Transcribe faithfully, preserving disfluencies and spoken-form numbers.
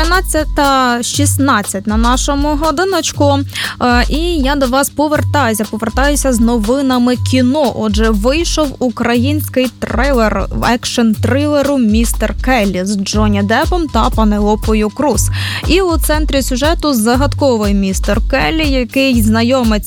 тринадцята шістнадцять на нашому годиночку. І я до вас повертаюся. Повертаюся з новинами кіно. Отже, вийшов український трейлер екшн-трилеру «Містер Келлі» з Джонні Деппом та Пенелопою Круз. І у центрі сюжету загадковий містер Келлі, який знайомиться